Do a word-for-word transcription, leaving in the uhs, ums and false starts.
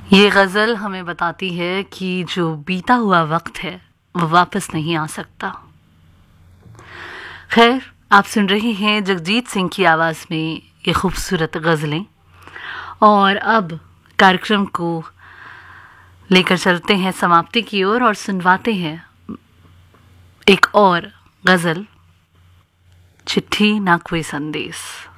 ये गज़ल हमें बताती है कि जो बीता हुआ वक्त है वो वापस नहीं आ सकता। खैर, आप सुन रहे हैं जगजीत सिंह की आवाज़ में ये खूबसूरत गज़लें, और अब कार्यक्रम को लेकर चलते हैं समाप्ति की ओर और, और सुनवाते हैं एक और गज़ल, चिट्ठी ना कोई संदेश।